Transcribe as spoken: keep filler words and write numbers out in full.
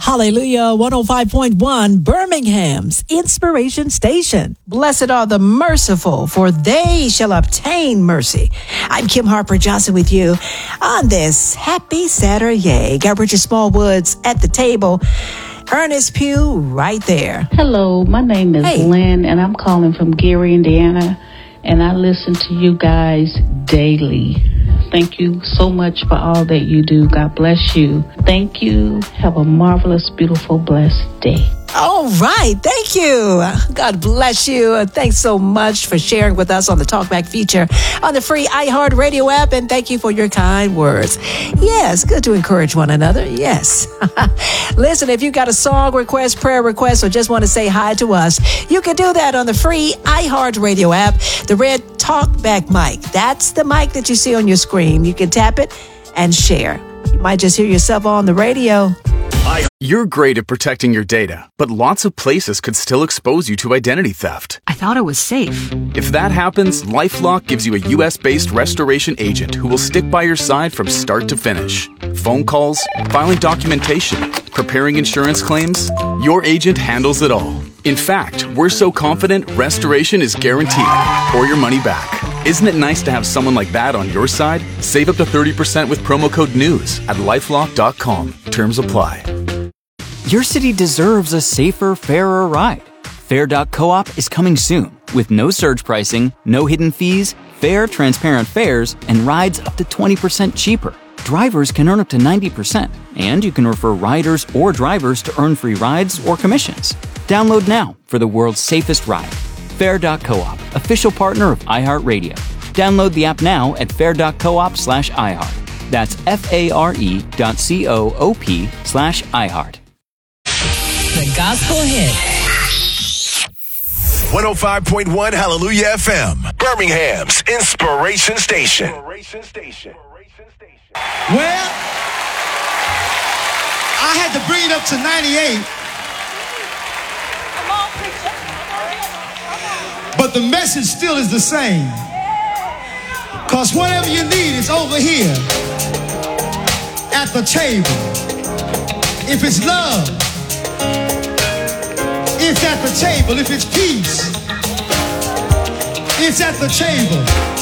Hallelujah, one oh five point one, Birmingham's Inspiration Station. Blessed are the merciful, for they shall obtain mercy. I'm Kim Harper Johnson with you on this happy Saturday. Got Richard Smallwoods at the table. Ernest Pugh right there. Hello, my name is Hey. Lynn, and I'm calling from Gary, Indiana, and I listen to you guys daily. Thank you so much for all that you do. God bless you. Thank you. Have a marvelous, beautiful, blessed day. All right. Thank you. God bless you. Thanks so much for sharing with us on the Talkback feature on the free iHeartRadio app. And thank you for your kind words. Yes, good to encourage one another. Yes. Listen, if you got a song request, prayer request, or just want to say hi to us, you can do that on the free iHeartRadio app. The red Talkback mic. That's the mic that you see on your screen. You can tap it and share. You might just hear yourself on the radio. You're great at protecting your data, but lots of places could still expose you to identity theft. I thought it was safe. If that happens, LifeLock gives you a U S-based restoration agent who will stick by your side from start to finish. Phone calls, filing documentation, preparing insurance claims, your agent handles it all. In fact, we're so confident restoration is guaranteed or your money back. Isn't it nice to have someone like that on your side? Save up to thirty percent with promo code NEWS at lifelock dot com. Terms apply. Your city deserves a safer, fairer ride. Fair dot coop is coming soon with no surge pricing, no hidden fees, fair, transparent fares, and rides up to twenty percent cheaper. Drivers can earn up to ninety percent, and you can refer riders or drivers to earn free rides or commissions. Download now for the world's safest ride. Fair dot coop, official partner of iHeartRadio. Download the app now at fair dot coop slash iHeart. That's F-A-R-E dot C-O-O-P slash iHeart. The gospel hit. one oh five point one Hallelujah F M, Birmingham's Inspiration Station. Well, I had to bring it up to ninety-eight. But the message still is the same. Because whatever you need is over here at the table. If it's love, it's at the table. If it's peace, it's at the table.